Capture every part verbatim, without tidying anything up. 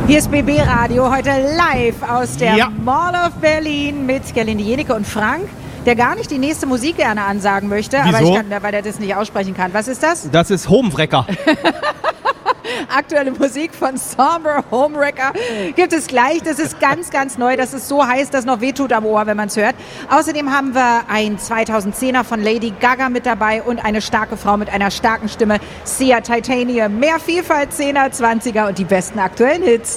Hier ist B B Radio, heute live aus der ja. Mall of Berlin mit Gerlinde Jenecke und Frank, der gar nicht die nächste Musik gerne ansagen möchte, Wieso? aber ich kann, weil er das nicht aussprechen kann. Was ist das? Das ist Homewrecker. Aktuelle Musik von Somber Homewrecker gibt es gleich. Das ist ganz, ganz neu. Das ist so heiß, dass noch wehtut am Ohr, wenn man es hört. Außerdem haben wir ein zweitausendzehner von Lady Gaga mit dabei und eine starke Frau mit einer starken Stimme, Sia Titanium. Mehr Vielfalt, Zehner, Zwanziger und die besten aktuellen Hits.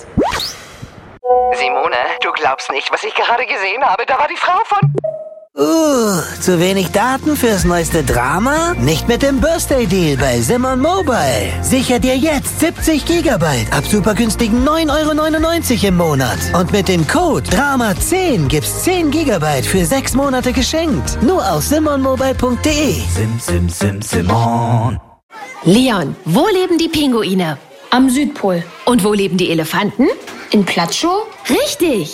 Simone, du glaubst nicht, was ich gerade gesehen habe. Da war die Frau von... Uh, zu wenig Daten fürs neueste Drama? Nicht mit dem Birthday-Deal bei Simon Mobile. Sicher dir jetzt siebzig Gigabyte ab super günstigen neun Euro neunundneunzig im Monat. Und mit dem Code Drama zehn gibt's zehn Gigabyte für sechs Monate geschenkt. Nur auf simon mobile punkt de. Sim, sim, sim, Simon. Leon, wo leben die Pinguine? Am Südpol. Und wo leben die Elefanten? In Platschow? Richtig!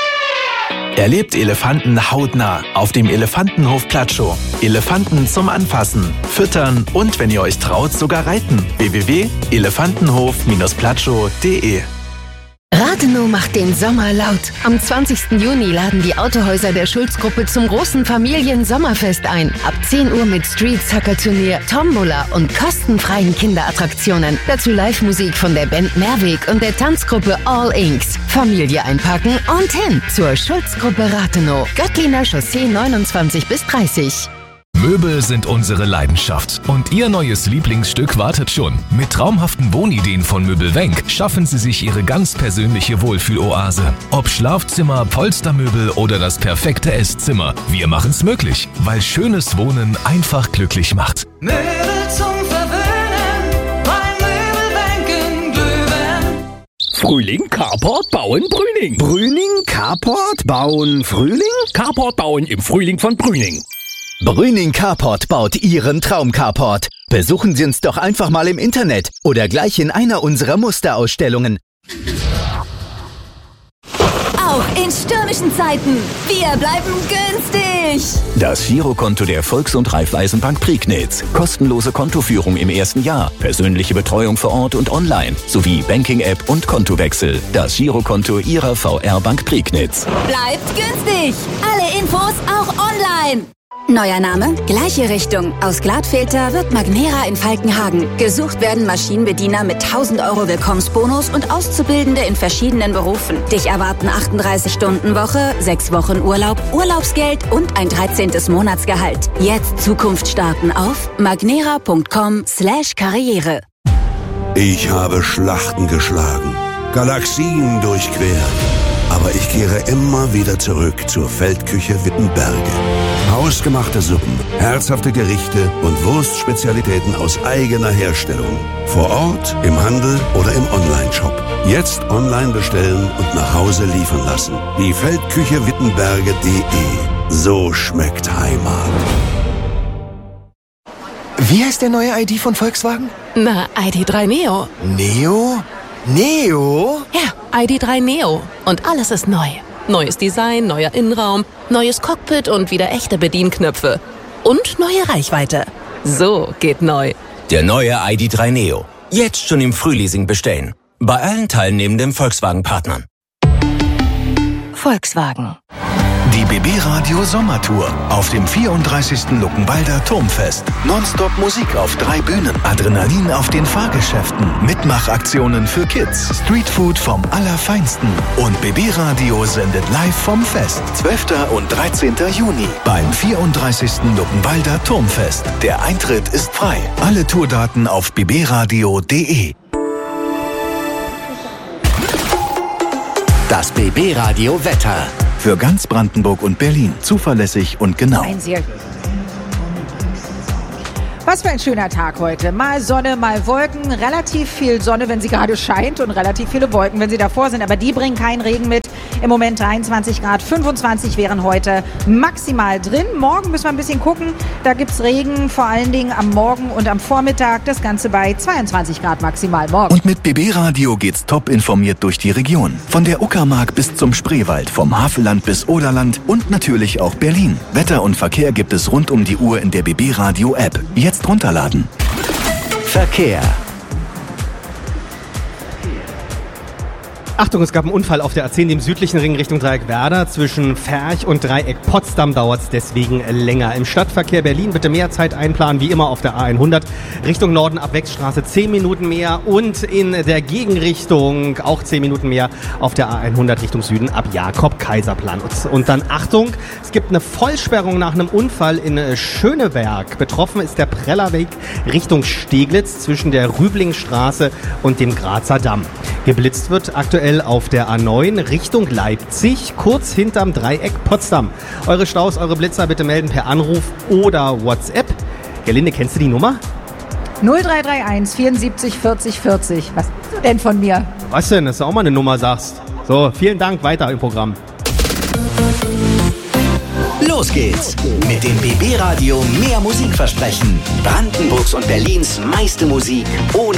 Erlebt Elefanten hautnah auf dem Elefantenhof Platschow. Elefanten zum Anfassen, Füttern und, wenn ihr euch traut, sogar reiten. w w w punkt elefantenhof platschow punkt de. Rathenow macht den Sommer laut. Am zwanzigsten Juni laden die Autohäuser der Schulz-Gruppe zum großen Familien-Sommerfest ein. Ab zehn Uhr mit Street-Sucker-Turnier, Tombola und kostenfreien Kinderattraktionen. Dazu Live-Musik von der Band Mehrweg und der Tanzgruppe All Inks. Familie einpacken und hin zur Schulz-Gruppe Rathenow. Göttliner Chaussee neunundzwanzig bis dreißig. Möbel sind unsere Leidenschaft und Ihr neues Lieblingsstück wartet schon. Mit traumhaften Wohnideen von Möbel Wenk schaffen Sie sich Ihre ganz persönliche Wohlfühloase. Ob Schlafzimmer, Polstermöbel oder das perfekte Esszimmer, wir machen's möglich, weil schönes Wohnen einfach glücklich macht. Möbel zum Verwöhnen, bei Möbel Wenk in Glühwein. Frühling, Carport, Bauen, Brüning. Brüning, Carport, Bauen, Frühling? Carport bauen im Frühling von Brüning. Brüning Carport baut Ihren Traum-Carport. Besuchen Sie uns doch einfach mal im Internet oder gleich in einer unserer Musterausstellungen. Auch in stürmischen Zeiten, wir bleiben günstig. Das Girokonto der Volks- und Raiffeisenbank Prignitz. Kostenlose Kontoführung im ersten Jahr, persönliche Betreuung vor Ort und online, sowie Banking-App und Kontowechsel. Das Girokonto Ihrer V R-Bank Prignitz. Bleibt günstig. Alle Infos auch online. Neuer Name, gleiche Richtung. Aus Gladfilter wird Magnera in Falkenhagen. Gesucht werden Maschinenbediener mit tausend Euro Willkommensbonus und Auszubildende in verschiedenen Berufen. Dich erwarten achtunddreißig Stunden Woche, sechs Wochen Urlaub, Urlaubsgeld und ein dreizehntes Monatsgehalt. Jetzt Zukunft starten auf magnera punkt com slash karriere. Ich habe Schlachten geschlagen, Galaxien durchquert. Aber ich kehre immer wieder zurück zur Feldküche Wittenberge. Hausgemachte Suppen, herzhafte Gerichte und Wurstspezialitäten aus eigener Herstellung. Vor Ort, im Handel oder im Onlineshop. Jetzt online bestellen und nach Hause liefern lassen. Die Feldküche Wittenberge punkt de. So schmeckt Heimat. Wie heißt der neue I D von Volkswagen? Na, I D drei Neo. Neo? Neo? Ja, I D drei Neo. Und alles ist neu. Neues Design, neuer Innenraum, neues Cockpit und wieder echte Bedienknöpfe. Und neue Reichweite. So geht neu. Der neue I D drei Neo. Jetzt schon im Frühleasing bestellen. Bei allen teilnehmenden Volkswagen-Partnern. Volkswagen. Die B B Radio Sommertour auf dem vierunddreißigsten Luckenwalder Turmfest. Nonstop Musik auf drei Bühnen, Adrenalin auf den Fahrgeschäften, Mitmachaktionen für Kids, Streetfood vom Allerfeinsten und B B Radio sendet live vom Fest. zwölften und dreizehnten Juni beim vierunddreißigsten Luckenwalder Turmfest. Der Eintritt ist frei. Alle Tourdaten auf b b radio punkt de. Das B B Radio Wetter. Für ganz Brandenburg und Berlin zuverlässig und genau. Ein sehr Was für ein schöner Tag heute. Mal Sonne, mal Wolken. Relativ viel Sonne, wenn sie gerade scheint und relativ viele Wolken, wenn sie davor sind. Aber die bringen keinen Regen mit. Im Moment dreiundzwanzig Grad, fünfundzwanzig wären heute maximal drin. Morgen müssen wir ein bisschen gucken. Da gibt es Regen, vor allen Dingen am Morgen und am Vormittag. Das Ganze bei zweiundzwanzig Grad maximal morgen. Und mit B B Radio geht's top informiert durch die Region. Von der Uckermark bis zum Spreewald, vom Havelland bis Oderland und natürlich auch Berlin. Wetter und Verkehr gibt es rund um die Uhr in der B B Radio App. Jetzt runterladen. Verkehr. Achtung, es gab einen Unfall auf der A zehn, dem südlichen Ring Richtung Dreieck Werder. Zwischen Ferch und Dreieck Potsdam dauert es deswegen länger. Im Stadtverkehr Berlin bitte mehr Zeit einplanen, wie immer auf der A hundert. Richtung Norden ab Wechstraße zehn Minuten mehr und in der Gegenrichtung auch zehn Minuten mehr auf der A hundert Richtung Süden ab Jakob-Kaiser-Plan. Und dann Achtung, es gibt eine Vollsperrung nach einem Unfall in Schöneberg. Betroffen ist der Prellerweg Richtung Steglitz zwischen der Rüblingstraße und dem Grazer Damm. Geblitzt wird aktuell auf der A neun Richtung Leipzig, kurz hinterm Dreieck Potsdam. Eure Staus, eure Blitzer bitte melden per Anruf oder WhatsApp. Gerlinde, kennst du die Nummer? null drei drei eins vierundsiebzig vierzig vierzig. Was willst du denn von mir? Was denn, dass du auch mal eine Nummer sagst? So, vielen Dank, weiter im Programm. Los geht's mit dem B B Radio Mehr Musik versprechen. Brandenburgs und Berlins meiste Musik ohne